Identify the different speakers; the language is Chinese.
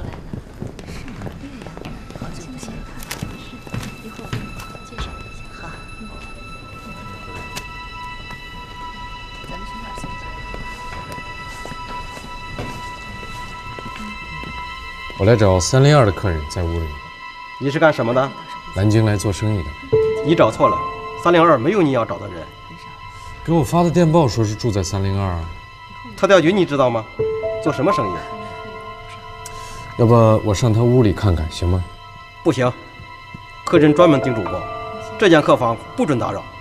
Speaker 1: 来呢？是吗？对呀，好久不见。是，一会儿我给你介绍一下。好。咱们去哪儿坐坐？
Speaker 2: 我来找302的客人，在屋里。
Speaker 3: 你是干什么的？
Speaker 2: 南京来做生意的。
Speaker 3: 你找错了，302没有你要找的人。
Speaker 2: 给我发的电报说是住在302啊。
Speaker 3: 特调局你知道吗？做什么生意？
Speaker 2: 要不我上他屋里看看，行吗？
Speaker 3: 不行，客人专门叮嘱过，这间客房不准打扰。